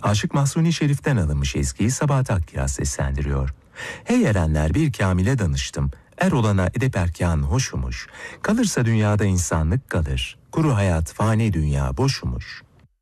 Aşık Mahzuni Şerif'ten alınmış ezgiyi Sabahat Akkiraz seslendiriyor. Hey erenler, bir kamile danıştım. Er olana edep erkan hoşumuş. Kalırsa dünyada insanlık kalır. Kuru hayat fani dünya boşumuş.